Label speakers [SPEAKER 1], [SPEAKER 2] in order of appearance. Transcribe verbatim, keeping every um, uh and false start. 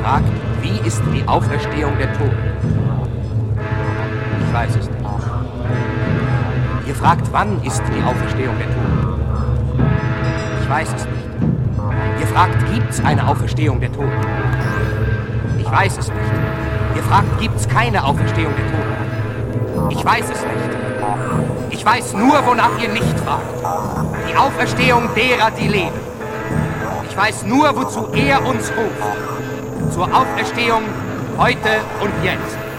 [SPEAKER 1] fragt, wie ist die Auferstehung der Toten? Ich weiß es nicht. Ihr fragt, wann ist die Auferstehung der Toten? Ich weiß es nicht. Ihr fragt, gibt's eine Auferstehung der Toten? Ich weiß es nicht. Ihr fragt, gibt's keine Auferstehung der Toten? Ich weiß es nicht. Ich weiß nur, wonach ihr nicht fragt. Die Auferstehung derer, die leben. Ich weiß nur, wozu er uns ruft. Zur Auferstehung heute und jetzt.